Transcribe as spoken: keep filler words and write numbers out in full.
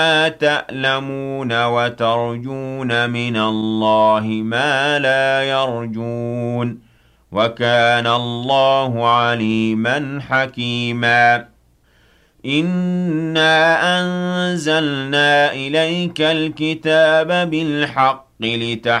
تَأْلَمُونَ وَتَرْجُونَ مِنَ اللَّهِ مَا لَا يَرْجُونَ ۚ وَكَانَ اللَّهُ عَلِيمًا حَكِيمًا إِنَّا أَنزَلْنَا إِلَيْكَ الْكِتَابَ بِالْحَقِّ لِتَحْكُمَ